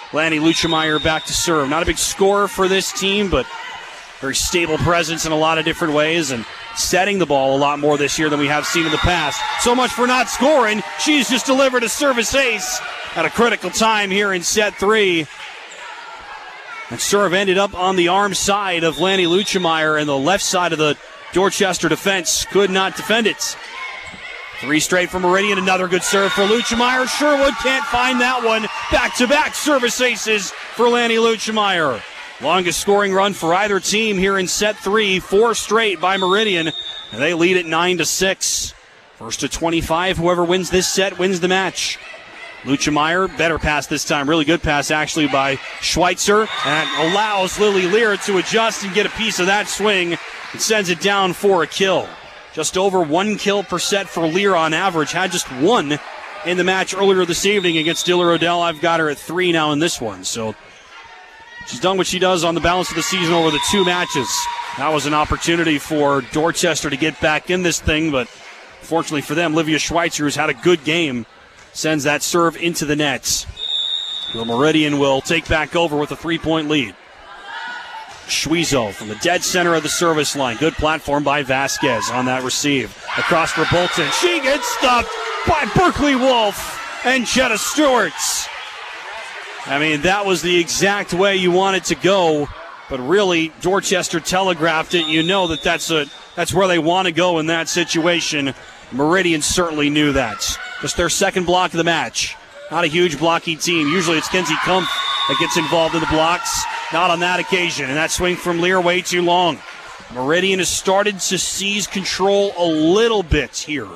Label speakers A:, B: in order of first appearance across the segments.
A: Lanny Luchemeyer back to serve. Not a big scorer for this team, but very stable presence in a lot of different ways and setting the ball a lot more this year than we have seen in the past. So much for not scoring. She's just delivered a service ace at a critical time here in set 3. And serve ended up on the arm side of Lanny Luchemeyer, and the left side of the Dorchester defense could not defend it. 3 straight for Meridian. Another good serve for Luchemeyer. Sherwood can't find that one. Back-to-back service aces for Lanny Luchemeyer. Longest scoring run for either team here in set 3. 4 straight by Meridian, and they lead at 9-6. First to 25. Whoever wins this set wins the match. Luchemeyer, better pass this time. Really good pass, actually, by Schweitzer. And allows Lily Lear to adjust and get a piece of that swing. It sends it down for a kill. Just over 1 kill per set for Lear on average. Had just 1 in the match earlier this evening against Diller Odell. I've got her at 3 now in this one. So she's done what she does on the balance of the season over the 2 matches. That was an opportunity for Dorchester to get back in this thing, but fortunately for them, Livia Schweitzer, who's had a good game, sends that serve into the nets. The Meridian will take back over with a 3-point lead. Schweitzer from the dead center of the service line. Good platform by Vasquez on that receive. Across for Bolton. She gets stopped by Berkeley Wolf and Jetta Stewart. I mean, that was the exact way you want it to go, but really, Dorchester telegraphed it. You know that's where they want to go in that situation. Meridian certainly knew that. Just their second block of the match. Not a huge blocking team. Usually it's Kenzie Kumpf that gets involved in the blocks. Not on that occasion. And that swing from Lear way too long. Meridian has started to seize control a little bit here.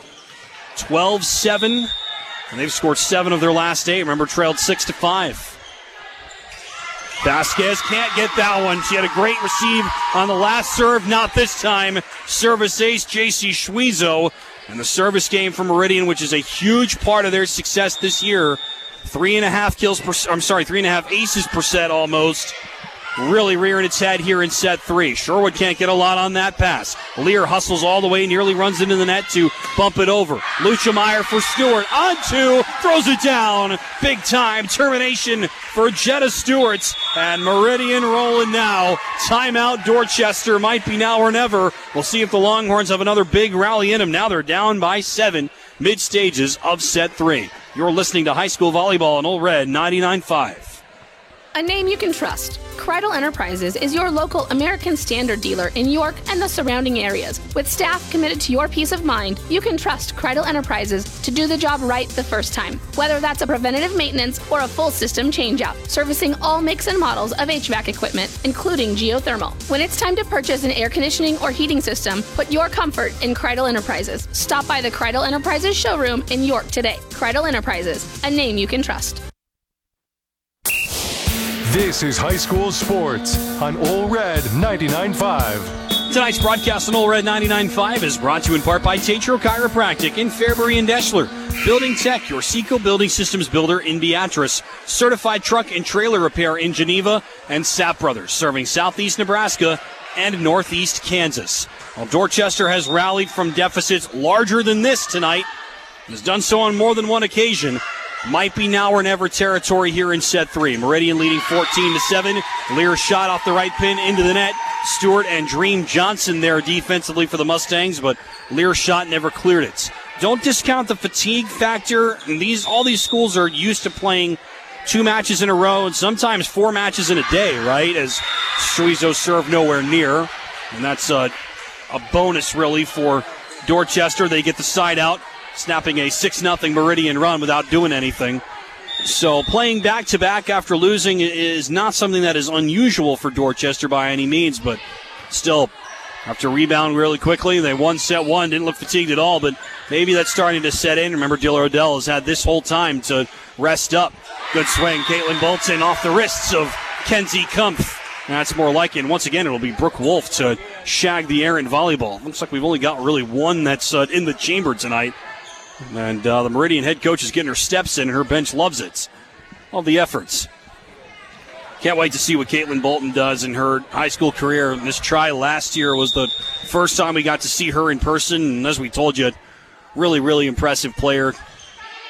A: 12-7. And they've scored 7 of their last 8. Remember, trailed 6-5. Vasquez can't get that one. She had a great receive on the last serve. Not this time. Service ace, J.C. Schweitzer. And the service game for Meridian, which is a huge part of their success this year. 3.5 aces per set almost. Really rearing its head here in set 3. Sherwood can't get a lot on that pass. Lear hustles all the way, nearly runs into the net to bump it over. Luchemeyer for Stewart. On 2, throws it down. Big time termination for Jetta Stewart. And Meridian rolling now. Timeout Dorchester. Might be now or never. We'll see if the Longhorns have another big rally in them. Now they're down by 7, mid-stages of set 3. You're listening to high school volleyball on Old Red 99.5.
B: A name you can trust. Kreidel Enterprises is your local American Standard dealer in York and the surrounding areas. With staff committed to your peace of mind, you can trust Kreidel Enterprises to do the job right the first time. Whether that's a preventative maintenance or a full system changeout, servicing all makes and models of HVAC equipment, including geothermal. When it's time to purchase an air conditioning or heating system, put your comfort in Kreidel Enterprises. Stop by the Kreidel Enterprises showroom in York today. Kreidel Enterprises, a name you can trust.
C: This is high school sports on Ole Red 99.5.
A: Tonight's broadcast on Ole Red 99.5 is brought to you in part by Tatro Chiropractic in Fairbury and Deschler. Building Tech, your Seco Building Systems builder in Beatrice. Certified truck and trailer repair in Geneva. And Sapp Brothers, serving southeast Nebraska and northeast Kansas. Well, Dorchester has rallied from deficits larger than this tonight. Has done so on more than one occasion. Might be now or never territory here in set 3. Meridian leading 14-7. Lear shot off the right pin into the net. Stewart and Dream Johnson there defensively for the Mustangs, but Lear's shot never cleared it. Don't discount the fatigue factor. All these schools are used to playing 2 matches in a row and sometimes 4 matches in a day, right? As Suizo served nowhere near. And that's a bonus, really, for Dorchester. They get the side out, snapping a 6-0 Meridian run without doing anything. So playing back-to-back after losing is not something that is unusual for Dorchester by any means, but still have to rebound really quickly. They won set 1, didn't look fatigued at all, but maybe that's starting to set in. Remember, Diller Odell has had this whole time to rest up. Good swing, Caitlin Bolton off the wrists of Kenzie Kumpf. That's more like it. And once again, it'll be Brooke Wolf to shag the errant volleyball. Looks like we've only got really one that's in the chamber tonight. And the Meridian head coach is getting her steps in, and her bench loves it. All the efforts. Can't wait to see what Caitlin Bolton does in her high school career. This try last year was the first time we got to see her in person. And as we told you, really, really impressive player.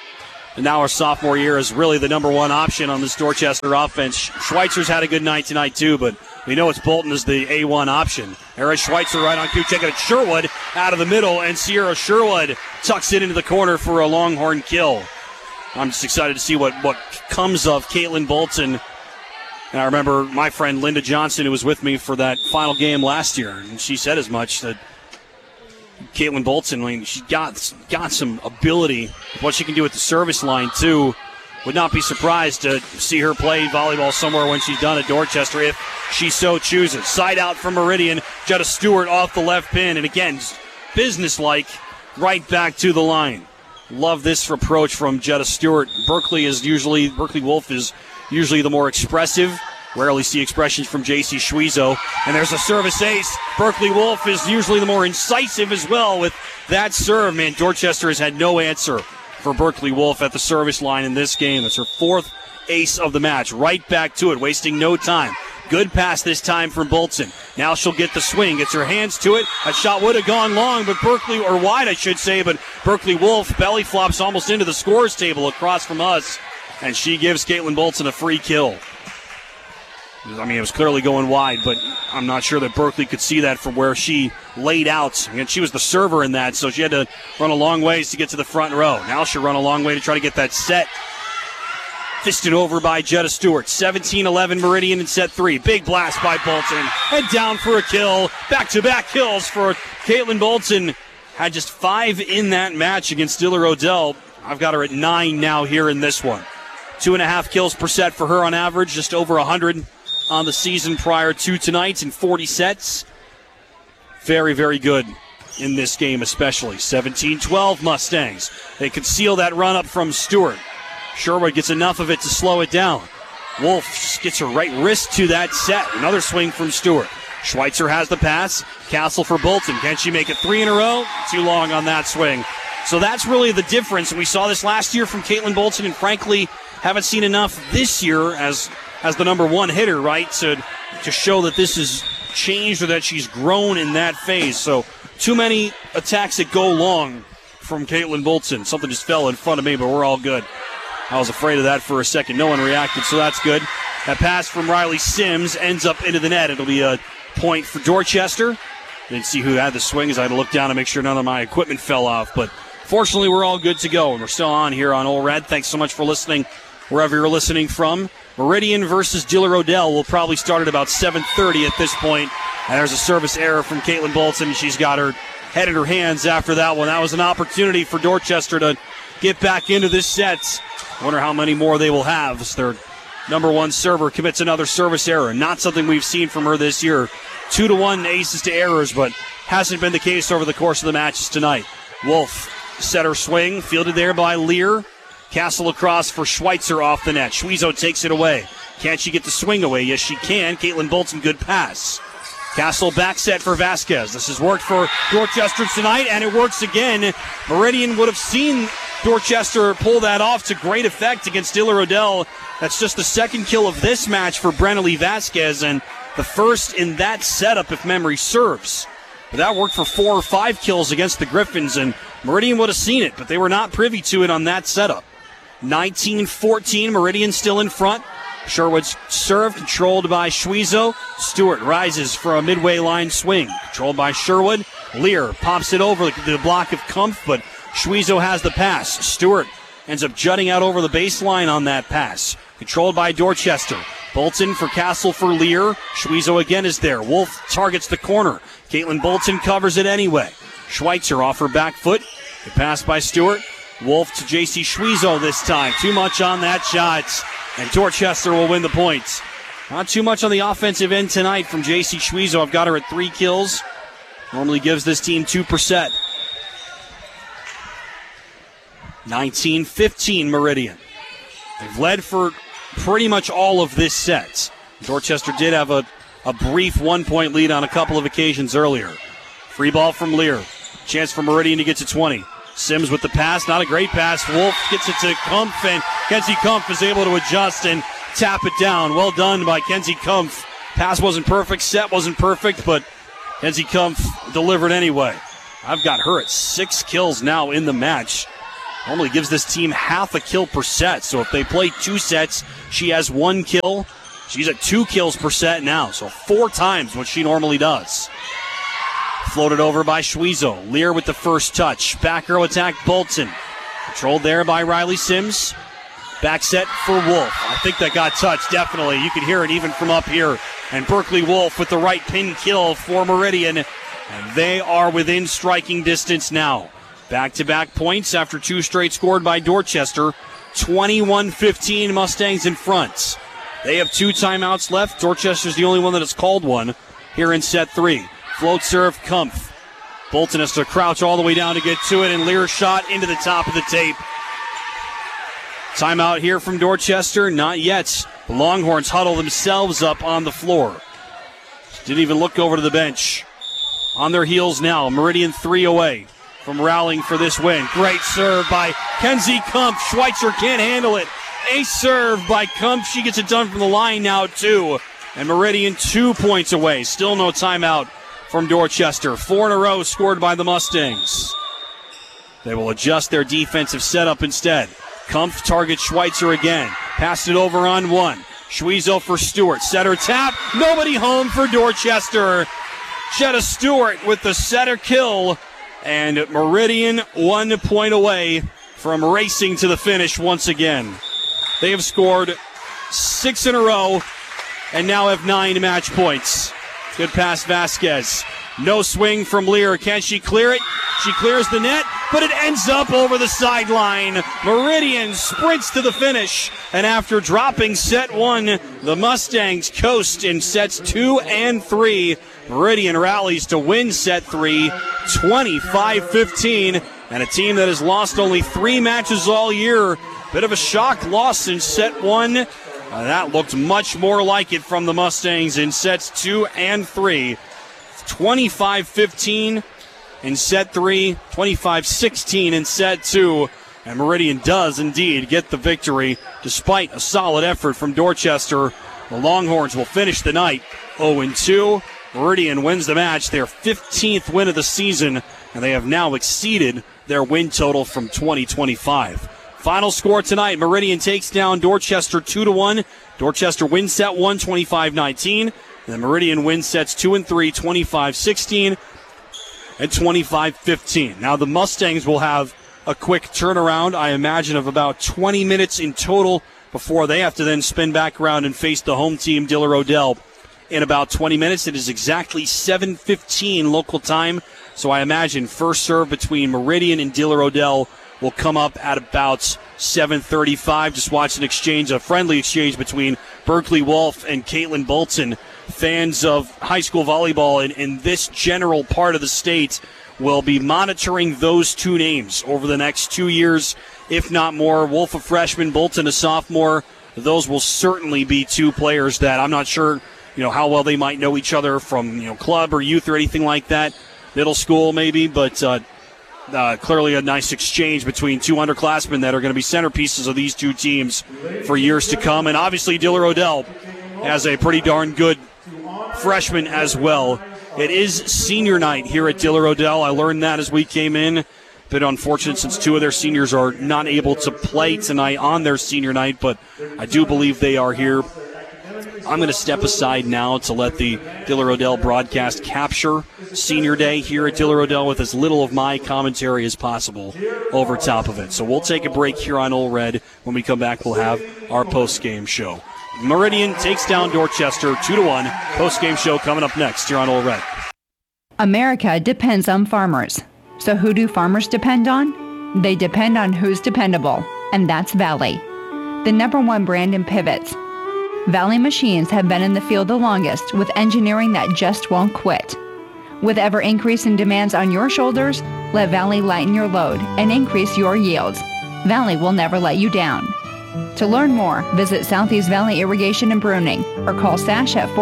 A: And now her sophomore year is really the number one option on this Dorchester offense. Schweitzer's had a good night tonight too, but we know it's Bolton as the A1 option. Eric Schweitzer right on cue, checking it. Sherwood out of the middle, and Sierra Sherwood tucks it into the corner for a Longhorn kill. I'm just excited to see what comes of Caitlin Bolton. And I remember my friend Linda Johnson, who was with me for that final game last year, and she said as much, that Caitlin Bolton, I mean, she's got some ability. What she can do at the service line, too. Would not be surprised to see her play volleyball somewhere when she's done at Dorchester if she so chooses. Side out from Meridian. Jetta Stewart off the left pin. And again, businesslike, right back to the line. Love this approach from Jetta Stewart. Berkeley Wolf is usually the more expressive. Rarely see expressions from J.C. Schwezo. And there's a service ace. Berkeley Wolf is usually the more incisive as well with that serve. Man, Dorchester has had no answer for Berkeley Wolf at the service line in this game. It's her fourth ace of the match. Right back to it, wasting no time. Good pass this time from Bolton. Now she'll get the swing, gets her hands to it. A shot would have gone long, but wide I should say, but Berkeley Wolf belly flops almost into the scores table across from us, and she gives Caitlin Bolton a free kill. I mean, it was clearly going wide, but I'm not sure that Berkeley could see that from where she laid out. And she was the server in that, so she had to run a long ways to get to the front row. Now she'll run a long way to try to get that set. Fisted over by Jetta Stewart. 17-11 Meridian in set 3. Big blast by Bolton. And down for a kill. Back-to-back kills for Caitlin Bolton. Had just 5 in that match against Diller Odell. I've got her at 9 now here in this one. 2.5 kills per set for her on average. Just over 100 on the season prior to tonight in 40 sets. Very, very good in this game especially. 17-12 Mustangs. They conceal that run up from Stewart. Sherwood gets enough of it to slow it down. Wolf gets her right wrist to that set. Another swing from Stewart. Schweitzer has the pass. Castle for Bolton. Can she make it 3 in a row? Too long on that swing. So that's really the difference. And we saw this last year from Caitlin Bolton, and frankly haven't seen enough this year as the number one hitter, right, to show that this has changed or that she's grown in that phase. So too many attacks that go long from Caitlin Bolton. Something just fell in front of me, but we're all good. I was afraid of that for a second. No one reacted, so that's good. That pass from Riley Sims ends up into the net. It'll be a point for Dorchester. Didn't see who had the swing as I had to look down to make sure none of my equipment fell off. But fortunately, we're all good to go, and we're still on here on Ole Red. Thanks so much for listening wherever you're listening from. Meridian versus Diller Odell will probably start at about 7:30 at this point. And there's a service error from Caitlin Bolton. She's got her head in her hands after that one. That was an opportunity for Dorchester to get back into this set. I wonder how many more they will have as their number one server commits another service error. Not something we've seen from her this year. 2-1 aces to errors, but hasn't been the case over the course of the matches tonight. Wolf set her swing, fielded there by Lear. Castle across for Schweitzer off the net. Schwezo takes it away. Can she get the swing away? Yes, she can. Caitlin Bolton, good pass. Castle back set for Vasquez. This has worked for Dorchester tonight, and it works again. Meridian would have seen Dorchester pull that off to great effect against Diller Odell. That's just the second kill of this match for Brenna Vasquez, and the first in that setup, if memory serves. But that worked for 4 or 5 kills against the Griffins, and Meridian would have seen it, but they were not privy to it on that setup. 19-14, Meridian still in front. Sherwood's serve controlled by Schwezo. Stewart rises for a midway line swing. Controlled by Sherwood. Lear pops it over the block of Kumpf, but Schwezo has the pass. Stewart ends up jutting out over the baseline on that pass. Controlled by Dorchester. Bolton for Castle for Lear. Schwezo again is there. Wolf targets the corner. Caitlin Bolton covers it anyway. Schweitzer off her back foot. Good pass by Stewart. Wolf to J.C. Schwezo this time. Too much on that shot. And Dorchester will win the points. Not too much on the offensive end tonight from J.C. Schwezo. I've got her at 3 kills. Normally gives this team 2 per set. 19-15 Meridian. They've led for pretty much all of this set. Dorchester did have a brief 1-point lead on a couple of occasions earlier. Free ball from Lear. Chance for Meridian to get to 20. Sims with the pass, not a great pass. Wolf gets it to Kumpf, and Kenzie Kumpf is able to adjust and tap it down. Well done by Kenzie Kumpf. Pass wasn't perfect, set wasn't perfect, but Kenzie Kumpf delivered anyway. I've got her at 6 kills now in the match. normally gives this team half a kill per set. So if they play 2 sets, she has 1 kill. She's at 2 kills per set now, so 4 times what she normally does. Floated over by Schwiezo. Lear with the first touch. Back row attack, Bolton. Controlled there by Riley Sims. Back set for Wolf. I think that got touched, definitely. You can hear it even from up here. And Berkeley Wolf with the right pin kill for Meridian. And they are within striking distance now. Back-to-back points after 2 straight scored by Dorchester. 21-15 Mustangs in front. They have 2 timeouts left. Dorchester's the only one that has called one here in set 3. Float serve, Kumpf. Bolton has to crouch all the way down to get to it, and Lear's shot into the top of the tape. Timeout here from Dorchester, not yet. The Longhorns huddle themselves up on the floor. Didn't even look over to the bench. On their heels now, Meridian 3 away from rallying for this win. Great serve by Kenzie Kumpf. Schweitzer can't handle it. Ace serve by Kumpf. She gets it done from the line now, too. And Meridian 2 points away. Still no timeout from Dorchester. 4 in a row scored by the Mustangs. They will adjust their defensive setup instead. Kumpf targets Schweitzer again. Passed it over on 1. Schwiezo for Stewart. Setter tap. Nobody home for Dorchester. Jetta Stewart with the setter kill. And Meridian 1 point away from racing to the finish once again. They have scored 6 in a row and now have 9 match points. Good pass, Vasquez. No swing from Lear. Can she clear it? She clears the net, but it ends up over the sideline. Meridian sprints to the finish. And after dropping set 1, the Mustangs coast in sets 2 and 3. Meridian rallies to win set 3, 25-15. And a team that has lost only 3 matches all year. Bit of a shock loss in set 1. That looked much more like it from the Mustangs in sets 2 and 3. 25-15 in set 3, 25-16 in set 2. And Meridian does indeed get the victory despite a solid effort from Dorchester. The Longhorns will finish the night 0-2. Meridian wins the match, their 15th win of the season, and they have now exceeded their win total from 2025. Final score tonight, Meridian takes down Dorchester 2-1. Dorchester wins set 1, 25-19. And then Meridian wins sets 2 and 3, 25-16 and 25-15. Now the Mustangs will have a quick turnaround, I imagine, of about 20 minutes in total before they have to then spin back around and face the home team, Diller-Odell, in about 20 minutes. It is exactly 7:15 local time. So I imagine first serve between Meridian and Diller-Odell will come up at about 7:35. Just watch a friendly exchange between Berkeley Wolf and Caitlin Bolton. Fans of high school volleyball in this general part of the state will be monitoring those 2 names over the next 2 years, if not more. Wolf a freshman, Bolton a sophomore. Those will certainly be 2 players that I'm not sure, how well they might know each other from, club or youth or anything like that. Middle school maybe, but clearly a nice exchange between 2 underclassmen that are going to be centerpieces of these 2 teams for years to come. And obviously Diller-Odell has a pretty darn good freshman as well. It is senior night here at Diller-Odell. I learned that as we came in. Bit unfortunate since 2 of their seniors are not able to play tonight on their senior night, but I do believe they are here. I'm going to step aside now to let the Diller-Odell broadcast capture Senior Day here at Diller-Odell with as little of my commentary as possible over top of it. So we'll take a break here on Ole Red. When we come back, we'll have our post-game show. Meridian takes down Dorchester 2-1. Post-game show coming up next here on Ole Red.
D: America depends on farmers. So who do farmers depend on? They depend on who's dependable, and that's Valley, the #1 brand in pivots. Valley machines have been in the field the longest with engineering that just won't quit. With ever-increasing demands on your shoulders, let Valley lighten your load and increase your yields. Valley will never let you down. To learn more, visit Southeast Valley Irrigation and Pruning or call Sash at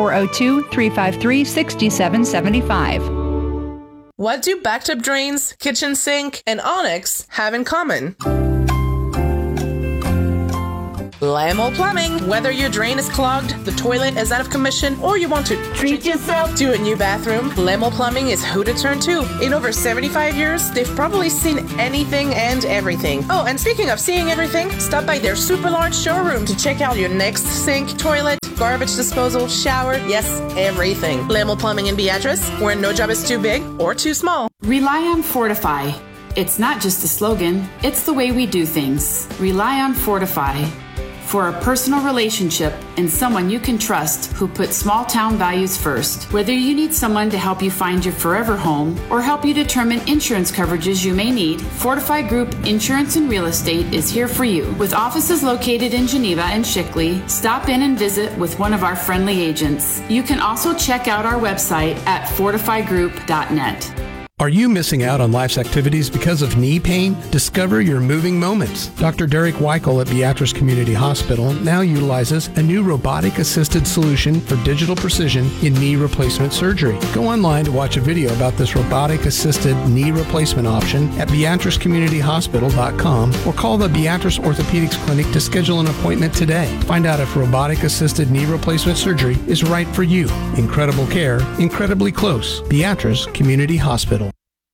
D: 402-353-6775.
E: What do bathtub drains, kitchen sink, and Onyx have in common? Lamo Plumbing. Whether your drain is clogged, the toilet is out of commission, or you want to treat yourself to a new bathroom, Lamo Plumbing is who to turn to. In over 75 years, they've probably seen anything and everything. Oh, and speaking of seeing everything, stop by their super large showroom to check out your next sink, toilet, garbage disposal, shower, yes, everything. Lamo Plumbing in Beatrice, where no job is too big or too small.
F: Rely on Fortify. It's not just a slogan, it's the way we do things. Rely on Fortify. For a personal relationship and someone you can trust who puts small town values first. Whether you need someone to help you find your forever home or help you determine insurance coverages you may need, Fortify Group Insurance and Real Estate is here for you. With offices located in Geneva and Shickley, stop in and visit with one of our friendly agents. You can also check out our website at fortifygroup.net.
G: Are you missing out on life's activities because of knee pain? Discover your moving moments. Dr. Derek Weichel at Beatrice Community Hospital now utilizes a new robotic-assisted solution for digital precision in knee replacement surgery. Go online to watch a video about this robotic-assisted knee replacement option at beatricecommunityhospital.com or call the Beatrice Orthopedics Clinic to schedule an appointment today. Find out if robotic-assisted knee replacement surgery is right for you. Incredible care, incredibly close. Beatrice Community Hospital.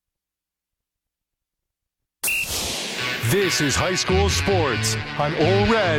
C: This is high school sports on Ole Red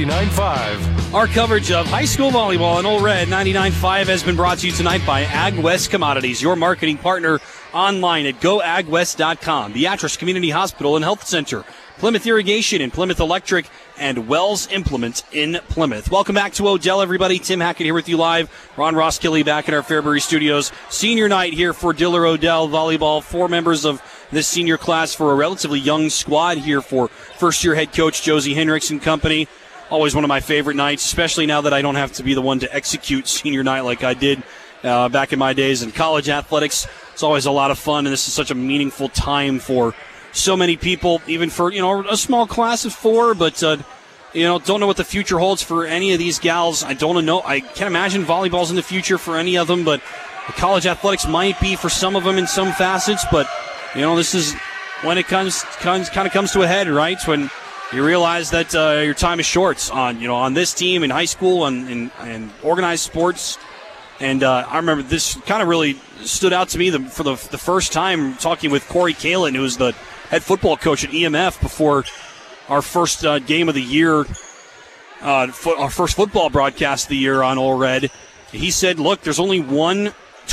C: 99.5.
A: Our coverage of high school volleyball on Ole Red 99.5 has been brought to you tonight by Ag West Commodities, your marketing partner online at goagwest.com, Beatrice Community Hospital and Health Center, Plymouth Irrigation and Plymouth Electric, and Wells Implements in Plymouth. Welcome back to Odell, everybody. Tim Hackett here with you live. Ron Roskilly back in our Fairbury studios. Senior night here for Diller Odell volleyball. 4 members of this senior class for a relatively young squad here for first-year head coach Josie Hendricks and company. Always one of my favorite nights, especially now that I don't have to be the one to execute senior night like I did back in my days in college athletics. It's always a lot of fun, and this is such a meaningful time for so many people, even for, a small class of 4, but, don't know what the future holds for any of these gals. I don't know. I can't imagine volleyball's in the future for any of them, but college athletics might be for some of them in some facets, but, this is when it kind of comes to a head, right? When you realize that your time is short on this team in high school and organized sports. And I remember this kind of really stood out to me for the first time talking with Corey Kalin, who was the head football coach at EMF before our first game of the year, our first football broadcast of the year on Ole Red. He said, look, there's only one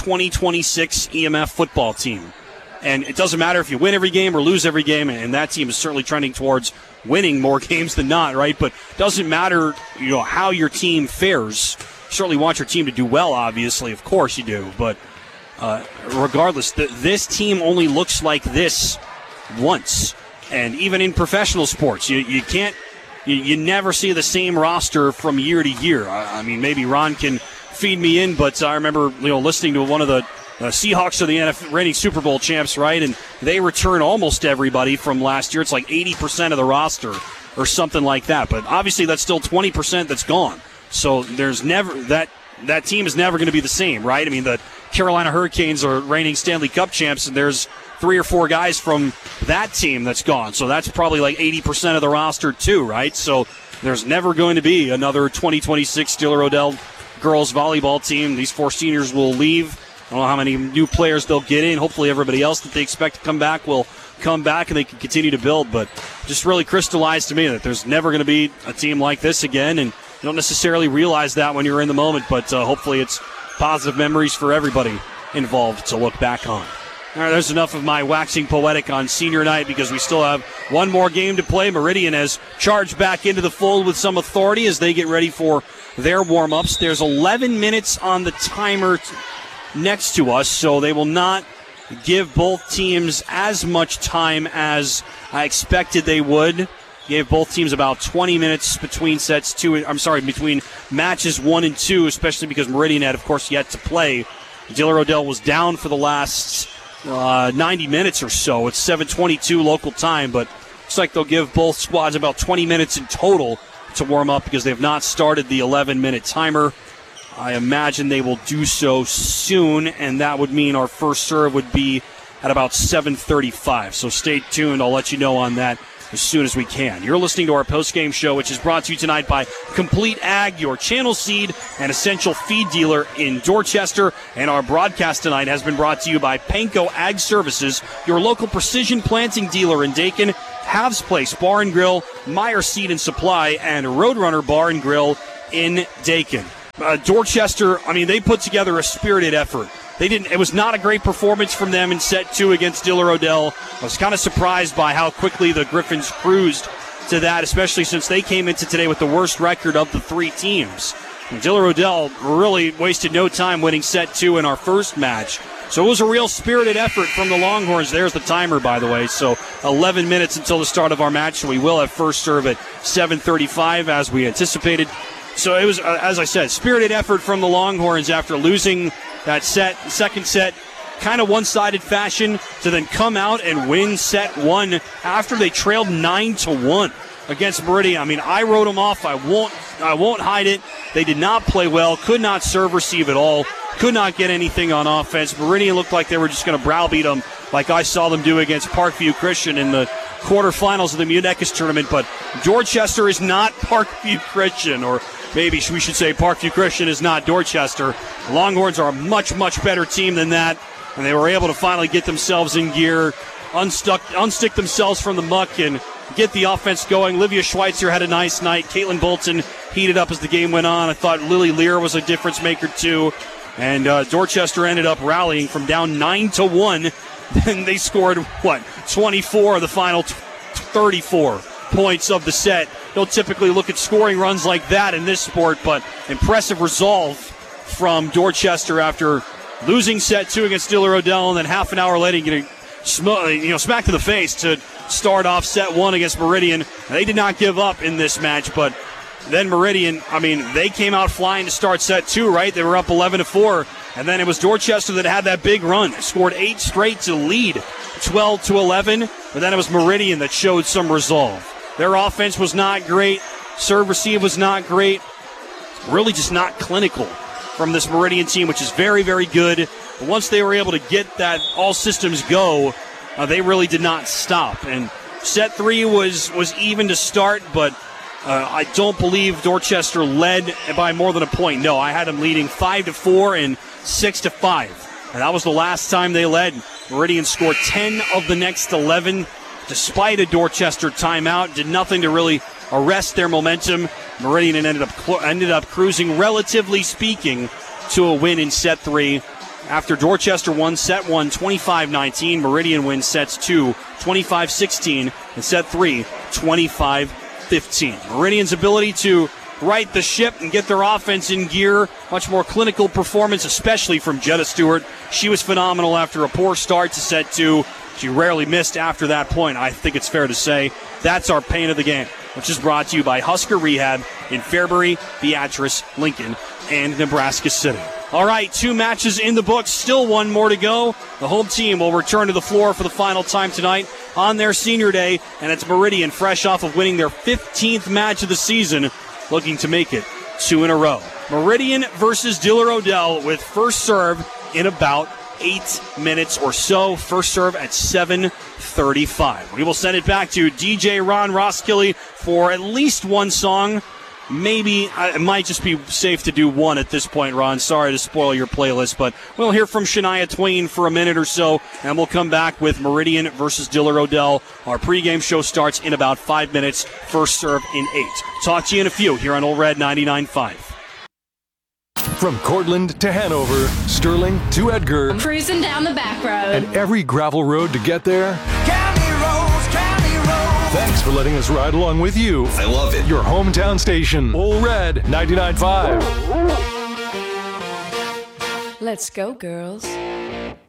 A: 2026 EMF football team. And it doesn't matter if you win every game or lose every game, and that team is certainly trending towards winning more games than not, right? But it doesn't matter, how your team fares. You certainly want your team to do well, obviously. Of course you do. But regardless, this team only looks like this once. And even in professional sports, you can't, you never see the same roster from year to year. I mean, maybe Ron can feed me in, but I remember, listening to one of the Seahawks are the NFL reigning Super Bowl champs, right? And they return almost everybody from last year. It's like 80% of the roster or something like that. But obviously that's still 20% that's gone. So there's never that team is never going to be the same, right? I mean, the Carolina Hurricanes are reigning Stanley Cup champs, and there's 3 or 4 guys from that team that's gone. So that's probably like 80% of the roster too, right? So there's never going to be another 2026 Diller Odell girls volleyball team. These 4 seniors will leave. I don't know how many new players they'll get in. Hopefully everybody else that they expect to come back will come back and they can continue to build. But just really crystallized to me that there's never going to be a team like this again. And you don't necessarily realize that when you're in the moment, but hopefully it's positive memories for everybody involved to look back on. All right, there's enough of my waxing poetic on senior night because we still have one more game to play. Meridian has charged back into the fold with some authority as they get ready for their warm-ups. There's 11 minutes on the timer next to us, so they will not give both teams as much time as I expected they would. Gave both teams about 20 minutes between between matches 1 and 2, especially because Meridian had, of course, yet to play. Diller Odell was down for the last 90 minutes or so. It's 7:22 local time, but looks like they'll give both squads about 20 minutes in total to warm up because they have not started the 11-minute timer. I imagine they will do so soon, and that would mean our first serve would be at about 7:35. So stay tuned. I'll let you know on that as soon as we can. You're listening to our post-game show, which is brought to you tonight by Complete Ag, your channel seed and essential feed dealer in Dorchester. And our broadcast tonight has been brought to you by Panko Ag Services, your local precision planting dealer in Dakin, Havs Place Bar and Grill, Meyer Seed and Supply, and Roadrunner Bar and Grill in Dakin. Dorchester, they put together a spirited effort. It was not a great performance from them in set 2 against Diller Odell. I was kind of surprised by how quickly the Griffins cruised to that, especially since they came into today with the worst record of the 3 teams. And Diller Odell really wasted no time winning set 2 in our first match. So it was a real spirited effort from the Longhorns. There's the timer, by the way. So 11 minutes until the start of our match. So we will have first serve at 7:35 as we anticipated. So it was, as I said, spirited effort from the Longhorns after losing that second set, kind of one-sided fashion, to then come out and win set 1 after they trailed 9-1 against Meridian. I wrote them off. I won't hide it. They did not play well, could not serve receive at all, could not get anything on offense. Meridian looked like they were just going to browbeat them like I saw them do against Parkview Christian in the quarterfinals of the Munecas tournament. But Dorchester is not Parkview Christian, or maybe we should say Parkview Christian is not Dorchester. The Longhorns are a much, much better team than that, and they were able to finally get themselves in gear, unstick themselves from the muck, and get the offense going. Livia Schweitzer had a nice night. Caitlin Bolton heated up as the game went on. I thought Lily Lear was a difference maker too. And Dorchester ended up rallying from down 9-1. Then they scored, 24 of the final 34 points of the set. Don't typically look at scoring runs like that in this sport, but impressive resolve from Dorchester after losing set 2 against Diller Odell, and then half an hour later getting smack to the face to start off set 1 against Meridian. They did not give up in this match, but then Meridian, they came out flying to start set 2, right? They were up 11-4, and then it was Dorchester that had that big run. They scored 8 straight to lead 12-11, but then it was Meridian that showed some resolve. Their offense was not great. Serve receive was not great. Really just not clinical from this Meridian team, which is very, very good. But once they were able to get that all systems go, they really did not stop. And set 3 was even to start, but I don't believe Dorchester led by more than a point. No, I had them leading 5-4 and 6-5. And that was the last time they led. Meridian scored 10 of the next 11 despite a Dorchester timeout. Did nothing to really arrest their momentum. Meridian ended up cruising, relatively speaking, to a win in set 3. After Dorchester won set 1 25-19, Meridian wins sets 2 25-16, and set 3 25-15. Meridian's ability to right the ship and get their offense in gear, much more clinical performance, especially from Jetta Stewart. She was phenomenal after a poor start to set 2. She rarely missed after that point, I think it's fair to say. That's our pain of the game, which is brought to you by Husker Rehab in Fairbury, Beatrice, Lincoln, and Nebraska City. All right, 2 matches in the books, still 1 more to go. The home team will return to the floor for the final time tonight on their senior day, and it's Meridian, fresh off of winning their 15th match of the season, looking to make it 2 in a row. Meridian versus Diller Odell with first serve in about 8 minutes or so. First serve at 7:35. We will send it back to DJ Ron Roskilly for at least one song. Maybe it might just be safe to do one at this point, Ron. Sorry to spoil your playlist, but we'll hear from Shania Twain for a minute or so, and we'll come back with Meridian versus Diller Odell. Our pregame show starts in about 5 minutes. First serve in 8. Talk to you in a few here on Old Red 99.5.
C: From Cortland to Hanover, Sterling to Edgar,
H: I'm cruising down the back road,
C: and every gravel road to get there. County roads, county roads. Thanks for letting us ride along with you.
I: I love it.
C: Your hometown station, Old Red 99.5.
H: Let's go, girls.